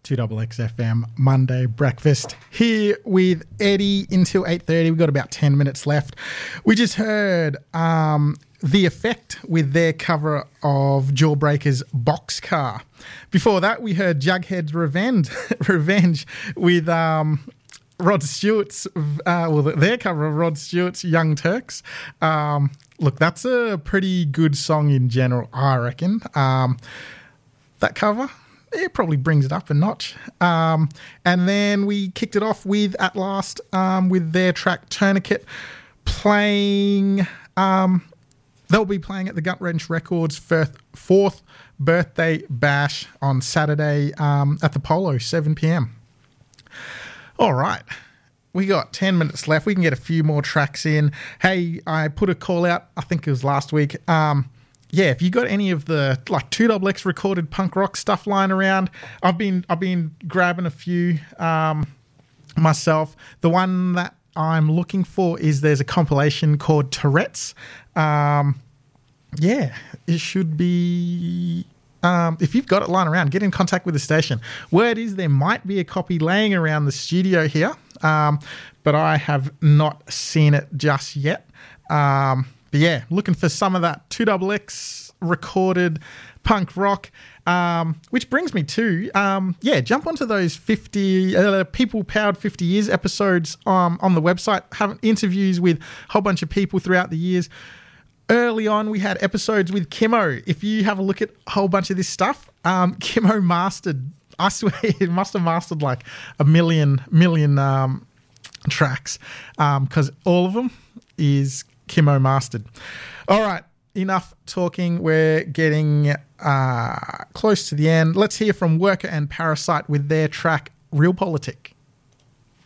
2XXFM Monday breakfast here with Eddie until 8:30. We've got about 10 minutes left. We just heard The Effect with their cover of Jawbreaker's Boxcar. Before that, we heard Jughead's Revenge with Rod Stewart's, their cover of Rod Stewart's Young Turks. Look, that's a pretty good song in general, I reckon. That cover, it probably brings it up a notch. And then we kicked it off with At Last with their track Tourniquet playing. They'll be playing at the Gut Wrench Records 4th birthday bash on Saturday at the Polo, 7 p.m. All right. We got 10 minutes left. We can get a few more tracks in. Hey, I put a call out, I think it was last week. If you got any of the like 2XX recorded punk rock stuff lying around, I've been grabbing a few myself. The one that I'm looking for is there's a compilation called Tourette's. It should be. If you've got it lying around, get in contact with the station. Word is there might be a copy laying around the studio here, but I have not seen it just yet. Looking for some of that 2XX recorded punk rock, which brings me to, jump onto those 50 People Powered 50 Years episodes on the website, having interviews with a whole bunch of people throughout the years. Early on, we had episodes with Kimmo. If you have a look at a whole bunch of this stuff, Kimmo mastered, I swear, he must have mastered like a million tracks, because all of them is Kimmo mastered. All right, enough talking. We're getting close to the end. Let's hear from Worker and Parasite with their track Real Politic.